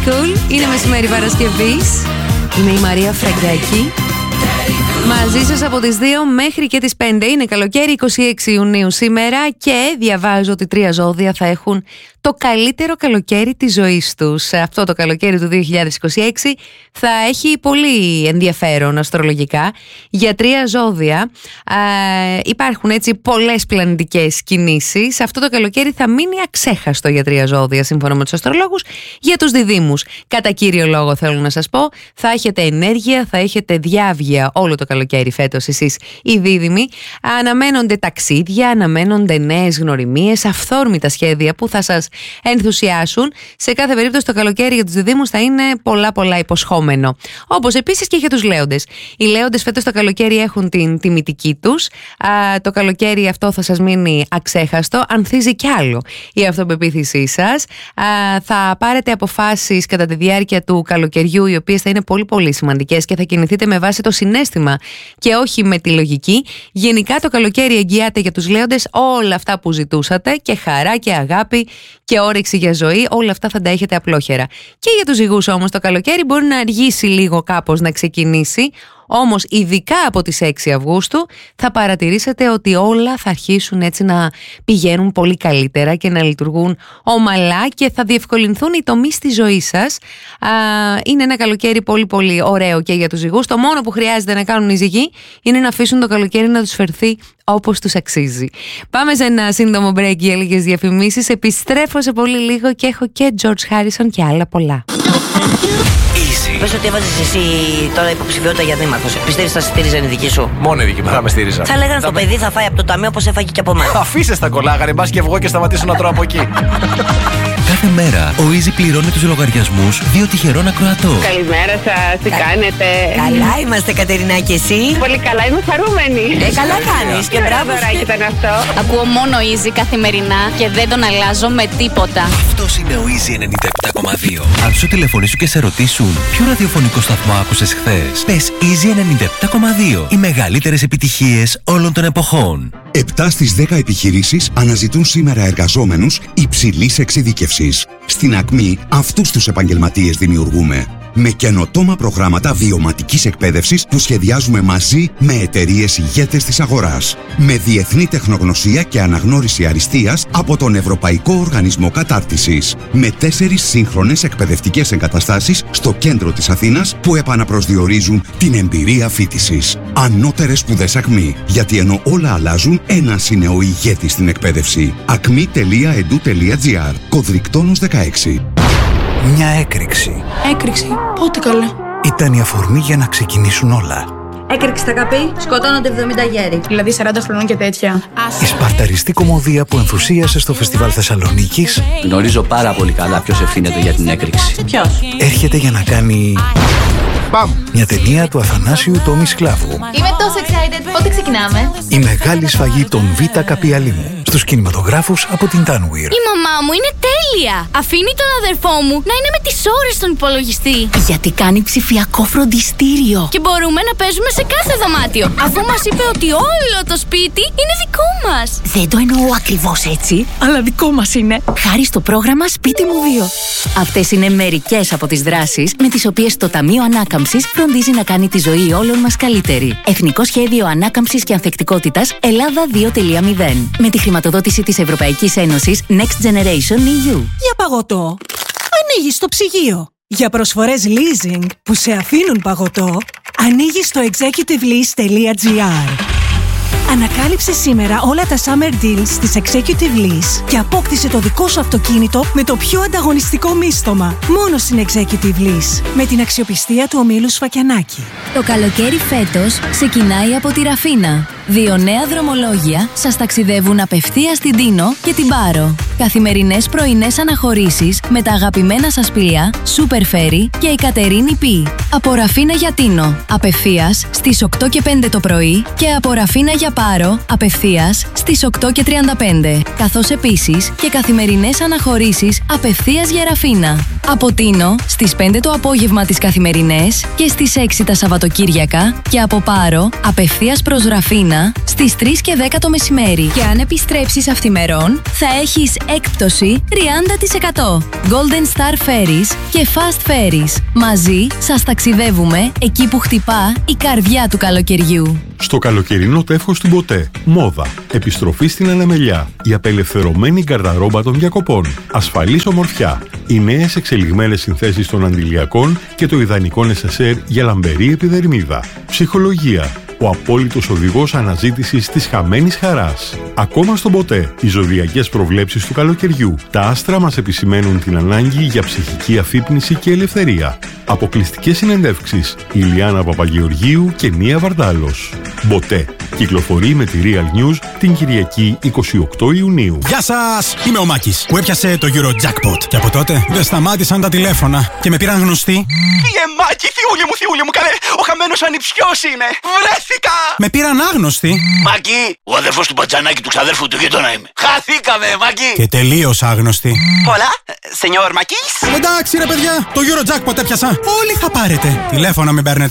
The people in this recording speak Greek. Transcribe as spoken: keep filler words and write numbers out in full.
Cool. Είναι μεσημέρι Παρασκευής. Είμαι η Μαρία Φραγκάκη. Μαζί σας από τις δύο μέχρι και τις πέντε. Είναι καλοκαίρι, είκοσι έξι Ιουνίου σήμερα, και διαβάζω ότι τρία ζώδια θα έχουν το καλύτερο καλοκαίρι της ζωής τους. Αυτό το καλοκαίρι του δύο χιλιάδες είκοσι έξι θα έχει πολύ ενδιαφέρον αστρολογικά. Για τρία ζώδια ε, υπάρχουν έτσι πολλές πλανητικές κινήσεις. Αυτό το καλοκαίρι θα μείνει αξέχαστο για τρία ζώδια, σύμφωνα με τους αστρολόγους. Για τους διδύμους, κατά κύριο λόγο θέλω να σας πω, θα έχετε ενέργεια, θα έχετε διάβγεια όλο το καλοκαίρι φέτος εσείς οι δίδυμοι. Αναμένονται ταξίδια, αναμένονται νέες γνωριμίες, αυθόρμητα σχέδια που θα σας ενθουσιάσουν. Σε κάθε περίπτωση το καλοκαίρι για τους διδύμους θα είναι πολλά πολλά υποσχόμενο. Όπως επίσης και για τους λέοντες. Οι λέοντες φέτος το καλοκαίρι έχουν την τιμητική τους. Α, το καλοκαίρι αυτό θα σας μείνει αξέχαστο. Ανθίζει κι άλλο η αυτοπεποίθησή σας. Α, θα πάρετε αποφάσεις κατά τη διάρκεια του καλοκαιριού, οι οποίες θα είναι πολύ πολύ σημαντικές, και θα κινηθείτε με βάση το συναίσθημα και όχι με τη λογική. Γενικά το καλοκαίρι εγγυάται για τους λέοντες όλα αυτά που ζητούσατε, και χαρά και αγάπη και όρεξη για ζωή, όλα αυτά θα τα έχετε απλόχερα. Και για τους ζυγούς όμως το καλοκαίρι μπορεί να αργήσει λίγο κάπως να ξεκινήσει. Όμως ειδικά από τις έξι Αυγούστου θα παρατηρήσετε ότι όλα θα αρχίσουν έτσι να πηγαίνουν πολύ καλύτερα και να λειτουργούν ομαλά, και θα διευκολυνθούν οι τομείς της ζωής σας. Α, είναι ένα καλοκαίρι πολύ πολύ ωραίο και για τους ζυγούς. Το μόνο που χρειάζεται να κάνουν οι ζυγοί είναι να αφήσουν το καλοκαίρι να τους φερθεί όπως τους αξίζει. Πάμε σε ένα σύντομο break για λίγες διαφημίσεις. Επιστρέφω σε πολύ λίγο και έχω και George Harrison και άλλα πολλά. Πες ότι έβαζες εσύ τώρα υποψηφιότητα για δήμαρχος. Πιστεύεις θα στήριζαν η δική σου? Μόνο η δική μου θα με στήριζα. Θα λέγανε στο παιδί θα φάει από το ταμείο όπως έφαγε και από εμάς. Αφήστε τα κολλάγανε, μπας και βγω και σταματήσω να τρώω από εκεί. Κάθε μέρα ο Easy πληρώνει τους λογαριασμούς δύο τυχερών ακροατών. Καλημέρα σας, τι κάνετε? Καλά είμαστε, Κατερίνα, και εσύ? Πολύ καλά, είμαι χαρούμενη. Ε, καλά κάνεις και μπράβο. Δωράκι ήταν αυτό. Ακούω μόνο Easy καθημερινά και δεν τον αλλάζω με τίποτα. Αυτός είναι ο Easy ενενήντα επτά κόμμα δύο. Αν σου τηλεφωνήσουν και σε ρωτήσουν ποιο ραδιοφωνικό σταθμό άκουσες χθες, πες Easy ενενήντα επτά κόμμα δύο. Οι μεγαλύτερες επιτυχίες όλων των εποχών. επτά στις δέκα επιχειρήσεις αναζητούν σήμερα εργαζόμενους υψηλής εξειδίκευσης. Στην Ακμή αυτούς τους επαγγελματίες δημιουργούμε. Με καινοτόμα προγράμματα βιωματικής εκπαίδευσης που σχεδιάζουμε μαζί με εταιρείες ηγέτες της αγοράς. Με διεθνή τεχνογνωσία και αναγνώριση αριστείας από τον Ευρωπαϊκό Οργανισμό Κατάρτισης. Με τέσσερις σύγχρονες εκπαιδευτικές εγκαταστάσεις στο κέντρο της Αθήνας που επαναπροσδιορίζουν την εμπειρία φοιτησης. Ανώτερες σπουδές Ακμή. Γιατί ενώ όλα αλλάζουν, ένας είναι ο ηγέτης στην εκπαίδευση. ακμή τελεία e d u τελεία g r. Κωδρικτόνος δεκαέξι. Μια έκρηξη. Έκρηξη. Πότε καλέ? Ήταν η αφορμή για να ξεκινήσουν όλα. Έκρηξη στα καπί, σκοτώνονται εβδομήντα γέροι. Δηλαδή σαράντα χρονών και τέτοια. Η σπαρταριστή κομμωδία που ενθουσίασε στο Φεστιβάλ Θεσσαλονίκης. Γνωρίζω πάρα πολύ καλά ποιος ευθύνεται για την έκρηξη. Ποιος? Έρχεται για να κάνει... Παμ! Μια ταινία του Αθανάσιου Τόμι Σκλάβου. Είμαι τόσο excited. Πότε ξεκινάμε? Η μεγάλη σφαγή των Β' Καπιαλίμου. Στους κινηματογράφους από την Tanweer. Η μαμά μου είναι τέλεια. Αφήνει τον αδερφό μου να είναι με τις ώρες στον υπολογιστή. Γιατί κάνει ψηφιακό φροντιστήριο. Και μπορούμε να παίζουμε σε κάθε δωμάτιο. Αφού μας είπε ότι όλο το σπίτι είναι δικό μας. Δεν το εννοώ ακριβώς έτσι, αλλά δικό μας είναι. Χάρη στο πρόγραμμα Σπίτι μου δύο. Αυτές είναι μερικές από τις δράσεις με τις οποίες το Ταμείο Ανάκαμψης φροντίζει να κάνει τη ζωή όλων μας καλύτερη. Εθνικό Σχέδιο Ανάκαμψης και Ανθεκτικότητας Ελλάδα δύο τελεία μηδέν. Με τη χρηματοδότηση της Ευρωπαϊκής Ένωσης Next Generation ι γιου. Για παγωτό, ανοίγεις το ψυγείο. Για προσφορές leasing που σε αφήνουν παγωτό, ανοίγεις το executive lease τελεία τζι άρ. Ανακάλυψε σήμερα όλα τα summer deals της Executive Lease και απόκτησε το δικό σου αυτοκίνητο με το πιο ανταγωνιστικό μίστομα. Μόνο στην Executive Lease, με την αξιοπιστία του ομίλου Σφακιανάκη. Το καλοκαίρι φέτος ξεκινάει από τη Ραφίνα. Δύο νέα δρομολόγια σας ταξιδεύουν απευθείας στην Τίνο και την Πάρο. Καθημερινές πρωινές αναχωρήσεις με τα αγαπημένα σας πλοία Super Ferry και η Κατερίνη Πι. Από Ραφίνα για Τίνο, απευθείας στις οκτώ και πέντε το πρωί, και από Ραφίνα για Πάρο, απευθείας στις οκτώ και τριάντα πέντε. Καθώς επίσης και καθημερινές αναχωρήσεις απευθείας για Ραφίνα. Από Τίνο στις πέντε το απόγευμα τις καθημερινές και στις έξι τα Σαββατοκύριακα, και από Πάρο απευθείας προς Ραφίνα Αθήνα στις τρεις και δέκα το μεσημέρι. Και αν επιστρέψεις αυθημερών, θα έχεις έκπτωση τριάντα τοις εκατό. Golden Star Ferries και Fast Ferries. Μαζί σας ταξιδεύουμε εκεί που χτυπά η καρδιά του καλοκαιριού. Στο καλοκαιρινό τεύχος του Μποτέ. Μόδα. Επιστροφή στην ανεμελιά. Η απελευθερωμένη γκαρδαρόμπα των διακοπών. Ασφαλής ομορφιά. Οι νέες εξελιγμένες συνθέσεις των αντιλιακών και το ιδανικό νεσεσέρ για λαμπερή επιδερμίδα. Ψυχολογία. Ο απόλυτος οδηγός αναζήτησης της χαμένης χαράς. Ακόμα στον Μποτέ, οι ζωδιακές προβλέψεις του καλοκαιριού. Τα άστρα μας επισημαίνουν την ανάγκη για ψυχική αφύπνιση και ελευθερία. Αποκλειστικές συνεντεύξεις. Η Λιάννα Παπαγεωργίου και Νία Βαρδάλος. Μποτέ. Κυκλοφορεί με τη Real News την Κυριακή είκοσι οκτώ Ιουνίου. Γεια σας! Είμαι ο Μάκης που έπιασε το Eurojackpot. Και από τότε δεν σταμάτησαν τα τηλέφωνα και με πήραν γνωστοί. Φύγε Μάκη, θειούλη μου, θειούλη μου, καλέ! Ο χαμένος ανιψιός είμαι! Βρέθηκα! Με πήραν άγνωστοι. Μάκη, ο αδερφός του Μπατζανάκη του ξαδέρφου του γείτονα είμαι. Χαθήκαμε, Μάκη! Και τελείως άγνωστοι. Πολλά, σενιόρ Μακής. Εντάξει ρε παιδιά, το Eurojackpot έπιασα. Όλοι θα πάρετε. Τηλέφωνα με παίρνετε.